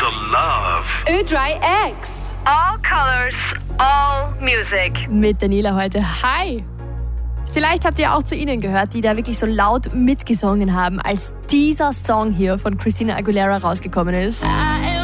the love. Ö3X. All colors, all music. Mit Daniela heute. Hi! Vielleicht habt ihr auch zu ihnen gehört, die da wirklich so laut mitgesungen haben, als dieser Song hier von Christina Aguilera rausgekommen ist.